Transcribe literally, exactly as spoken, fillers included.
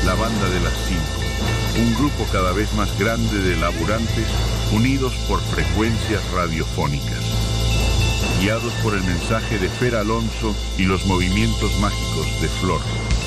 la banda de las cinco, un grupo cada vez más grande de laburantes unidos por frecuencias radiofónicas, guiados por el mensaje de Fer Alonso y los movimientos mágicos de Flor.